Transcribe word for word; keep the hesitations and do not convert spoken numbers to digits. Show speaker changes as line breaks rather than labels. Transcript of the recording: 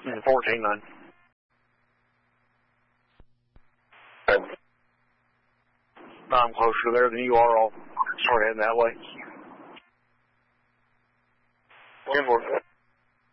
fourteen nine. I'm closer there than you are. I'll start heading that way.
ten four.